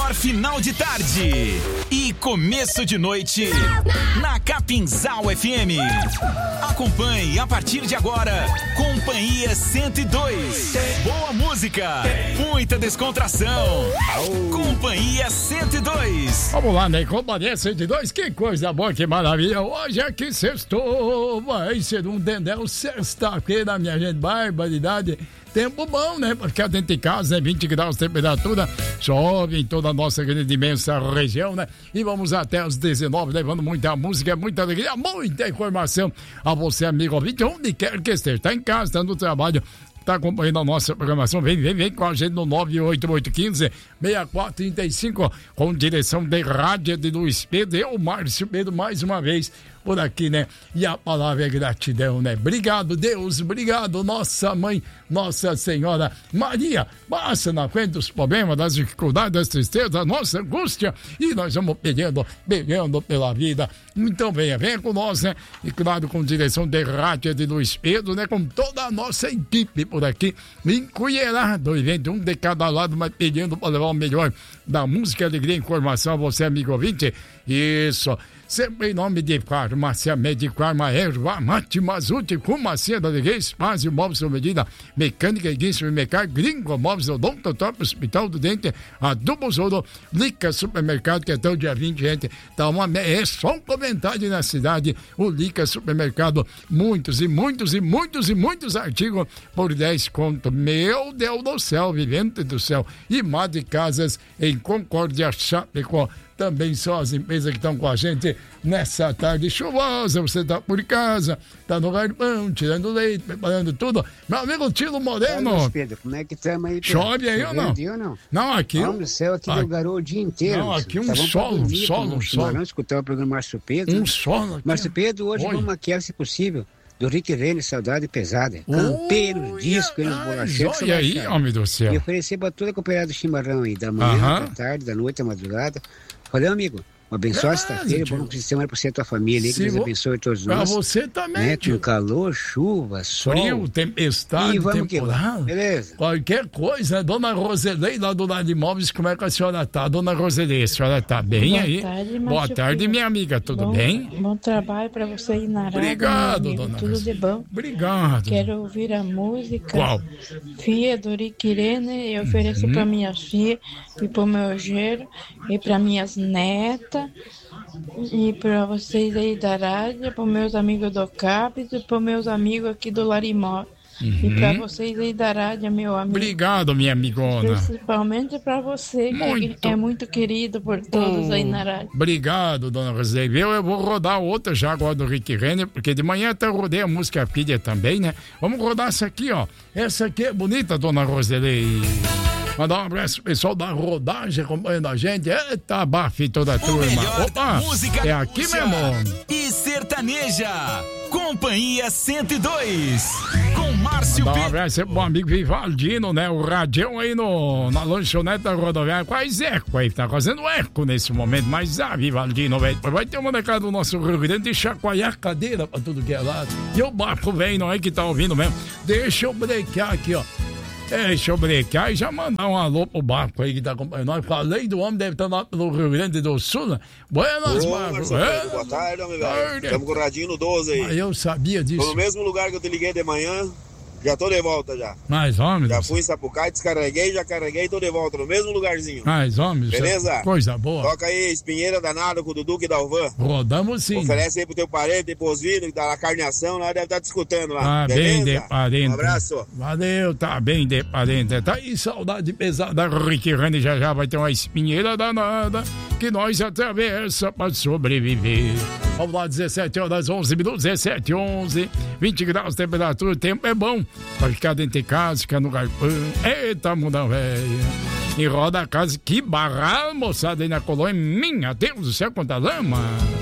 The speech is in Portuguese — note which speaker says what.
Speaker 1: melhor final de tarde e começo de noite na Capinzal FM. Acompanhe a partir de agora Companhia 102. Boa música, muita descontração. Companhia 102.
Speaker 2: Vamos lá, né? Companhia 102, que coisa boa, que maravilha. Hoje aqui sextou, vai ser um dendel, sexta-feira, minha gente, barbaridade. Tempo bom, né? Porque dentro de casa, né? 20 graus de temperatura, chove em toda a nossa grande imensa região, né? E vamos até os 19, levando muita música, muita alegria, muita informação a você, amigo ouvinte, onde quer que esteja. Está em casa, está no trabalho, está acompanhando a nossa programação, vem com a gente no 98815-6435, com direção de rádio de Luiz Pedro, eu, Márcio Pedro, mais uma vez por aqui, né? E a palavra é gratidão, né? Obrigado, Deus, obrigado, nossa mãe, Nossa Senhora Maria, passa na frente dos problemas, das dificuldades, das tristezas, da nossa angústia, e nós vamos pegando pela vida. Então venha com nós, né? E claro, com direção de rádio de Luiz Pedro, né? Com toda a nossa equipe por aqui, encolherado, e vem de um de cada lado, mas pedindo para levar o melhor da música, alegria e informação a você, amigo ouvinte. Isso, sempre em nome de Farmácia Medicarma, Erva Mate Mazute, Fumacia da Alegria, Espaço Móveis sob medida, Mecânica e Guinso Mecar, Gringo Móveis, Odonto Top, Hospital do Dente, Adubo Zoro, Lica Supermercado, que até o dia 20, gente, tá é só um comentário na cidade, o Lica Supermercado, muitos artigos por 10 conto, meu Deus do céu, vivente do céu, e Madre Casas em Concórdia, Chapecó. Também são as empresas que estão com a gente nessa tarde chuvosa. Você está por casa, está no galpão, tirando leite, preparando tudo. Meu amigo Tilo Moreno.
Speaker 3: Pedro, como é que estamos aí?
Speaker 2: Chove aí ou não?
Speaker 3: Não,
Speaker 2: aqui.
Speaker 3: No céu aqui deu garoto o dia inteiro.
Speaker 2: Não, aqui um solo.
Speaker 3: Não escutar o programa Márcio Pedro.
Speaker 2: Um solo.
Speaker 3: Márcio Pedro, hoje vamos maquiar, se possível, do Rick Renner, Saudade Pesada. Campeiro, disco, nos bolacheiros.
Speaker 2: E aí, homem do céu.
Speaker 3: E oferecer para toda a companhia do chimarrão aí, da manhã, da tarde, da noite, da madrugada. Valeu, amigo. Uma abençoada sexta-feira, bom semana para você e a tua família aí, que Deus abençoe todos nós.
Speaker 2: Pra você também,
Speaker 3: né? Com calor, chuva, sol.
Speaker 2: Frio, tempestade, temporal.
Speaker 3: Beleza.
Speaker 2: Qualquer coisa, dona Roselei, lá do lado de imóveis, como é que a senhora tá? Dona Roselei, a senhora tá bem
Speaker 4: Boa
Speaker 2: aí?
Speaker 4: Tarde,
Speaker 2: boa tarde, minha amiga, tudo bem?
Speaker 4: Bom trabalho para você aí na rádio.
Speaker 2: Obrigado, dona
Speaker 4: Tudo de bom.
Speaker 2: Obrigado.
Speaker 4: Quero ouvir a música.
Speaker 2: Qual?
Speaker 4: Filha do Rick Renner, eu ofereço para minhas filhas e para o meu genro e para minhas netas. E para vocês aí da rádio, para meus amigos do CAPES e para meus amigos aqui do Larimó. E para vocês aí da rádio, meu amigo.
Speaker 2: Obrigado, minha amigona.
Speaker 4: Principalmente para você, que é muito querido por todos aí na rádio.
Speaker 2: Obrigado, dona Roselei. Eu vou rodar outra já agora do Rick Renner, porque de manhã até eu rodei a música Filha também, né? Vamos rodar essa aqui, ó. Essa aqui é bonita, dona Roselei. Mandar um abraço pro pessoal da rodagem acompanhando a gente. Eita, bafe toda a turma. Opa,
Speaker 1: música,
Speaker 2: é aqui mesmo.
Speaker 1: E sertaneja, Companhia 102, com Márcio
Speaker 2: Pedro. Um abraço pro amigo Vivaldino, né? O radião aí na lanchonete da rodoviária. Quase eco aí, tá fazendo eco nesse momento. Mas Vivaldino, velho, vai ter uma molecada do nosso Rio Grande de chacoalhar a cadeira pra tudo que é lado. E o bafo, velho, não é que tá ouvindo mesmo. Deixa eu brequear aqui, ó. Deixa eu brecar e já mandar um alô pro Barco aí que tá acompanhando nós. Falei do homem, deve estar lá pelo Rio Grande do Sul, né? Buenas, Marcos.
Speaker 5: Boa tarde, homem velho. Estamos com o radinho no 12 aí.
Speaker 2: Ah, eu sabia disso.
Speaker 5: Tô no mesmo lugar que eu te liguei de manhã. Já tô de volta já.
Speaker 2: Mais homens.
Speaker 5: Já fui em Sapucaí, descarreguei, já carreguei, tô de volta no mesmo lugarzinho.
Speaker 2: Mais homens.
Speaker 5: Beleza?
Speaker 2: Coisa boa.
Speaker 5: Toca aí, Espinheira Danada com o Dudu e Dalvan.
Speaker 2: Rodamos sim.
Speaker 5: Oferece aí pro teu parente, depois vindo, que tá na carneação, lá deve estar te escutando lá.
Speaker 2: Ah, bem de parente.
Speaker 5: Um abraço.
Speaker 2: Valeu, tá bem de parente. Tá aí, saudade pesada. Rick Renner já vai ter uma espinheira danada que nós atravessa pra sobreviver. Vamos lá, 17 horas, 11 minutos, 17, 11, 20 graus de temperatura, o tempo é bom pra ficar dentro de casa, ficar no galpão. Eita, mudão velho. E roda a casa, que barral, moçada, aí na colônia. Minha Deus do céu, quanta lama.